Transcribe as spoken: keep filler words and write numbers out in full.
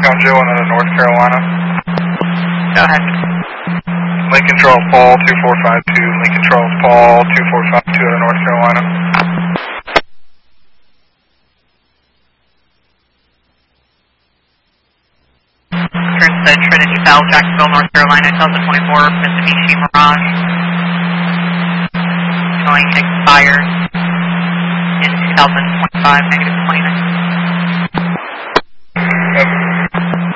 Recon Joe, another North Carolina. Go ahead. Lincoln Charles Paul, two four five two. Lincoln Charles Paul, two four five two, out of North Carolina. Turns to Trinity Bell, Jacksonville, North Carolina, Delta twenty-four, Mitsubishi Mirage. Going expire in two thousand twenty-five, negative twenty-nine. Yep.